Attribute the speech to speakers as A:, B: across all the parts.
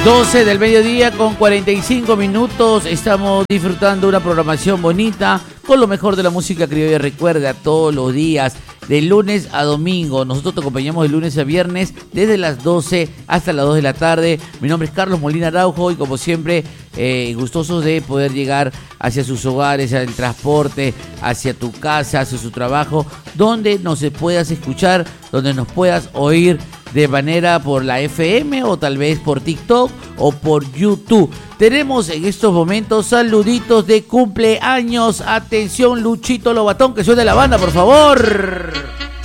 A: 12 del mediodía con 45 minutos. Estamos disfrutando una programación bonita con lo mejor de la música criolla. Recuerda, todos los días, de lunes a domingo. Nosotros te acompañamos de lunes a viernes desde las 12 hasta las 2 de la tarde. Mi nombre es Carlos Molina Araujo y como siempre, gustosos de poder llegar hacia sus hogares, hacia el transporte, hacia tu casa, hacia su trabajo, donde nos puedas escuchar, donde nos puedas oír de manera por la FM o tal vez por TikTok o por YouTube. Tenemos en estos momentos saluditos de cumpleaños. Atención, Luchito Lobatón, que suene la banda, por favor.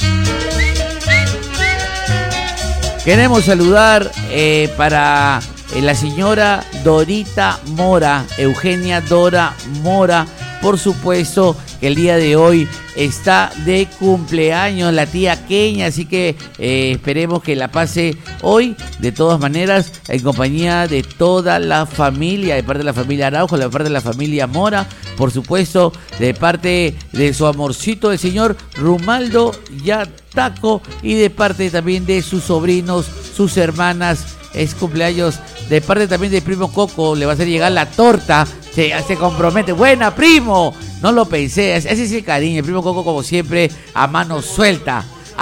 A: Queremos saludar para la señora Dorita Mora, Eugenia Dora Mora, por supuesto, que el día de hoy está de cumpleaños la tía Kenia, así que esperemos que la pase hoy, de todas maneras, en compañía de toda la familia, de parte de la familia Araujo, de parte de la familia Mora, por supuesto, de parte de su amorcito, el señor Rumaldo Yataco, y de parte también de sus sobrinos, sus hermanas. Es cumpleaños de parte también de primo Coco, le va a hacer llegar la torta, se compromete. Buena, primo, no lo pensé, ese es el cariño. El primo Coco, como siempre, a mano suelta,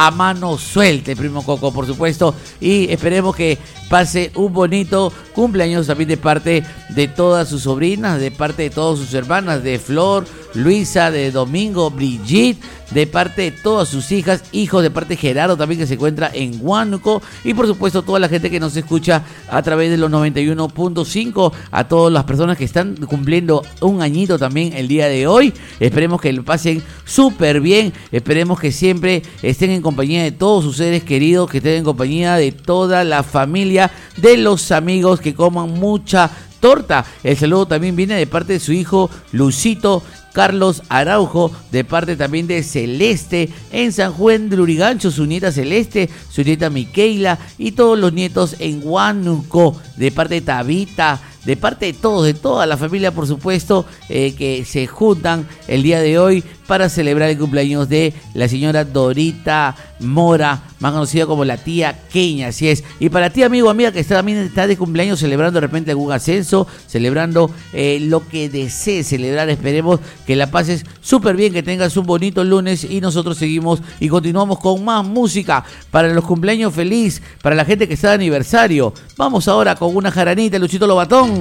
A: el primo Coco, por supuesto, y esperemos que pase un bonito cumpleaños también de parte de todas sus sobrinas, de parte de todas sus hermanas, de Flor, Luisa, de Domingo, Brigitte, de parte de todas sus hijas, hijos, de parte de Gerardo también, que se encuentra en Huánuco, y por supuesto toda la gente que nos escucha a través de los 91.5, a todas las personas que están cumpliendo un añito también el día de hoy. Esperemos que lo pasen súper bien, esperemos que siempre estén en compañía de todos sus seres queridos, que estén en compañía de toda la familia, de los amigos, que coman mucha torta. El saludo también viene de parte de su hijo Lucito Carlos Araujo, de parte también de Celeste en San Juan de Lurigancho, su nieta Celeste, su nieta Miquela y todos los nietos en Huánuco, de parte de Tabita, de parte de todos, de toda la familia, por supuesto, que se juntan el día de hoy para celebrar el cumpleaños de la señora Dorita Mora, más conocida como la tía Kenia, así es. Y para ti, amigo, amiga, que también está de cumpleaños, celebrando de repente algún ascenso, celebrando lo que desees celebrar, esperemos que la pases súper bien, que tengas un bonito lunes, y nosotros seguimos y continuamos con más música para los cumpleaños feliz, para la gente que está de aniversario. Vamos ahora con una jaranita, Luchito Lobatón.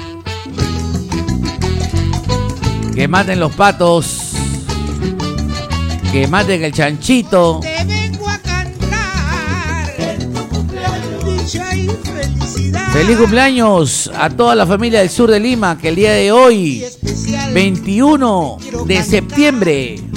A: Que maten los patos, que maten el chanchito.
B: Te vengo a cantar en tu cumpleaños, dicha y felicidad.
A: Feliz cumpleaños a toda la familia del sur de Lima, que el día de hoy, 21 de septiembre,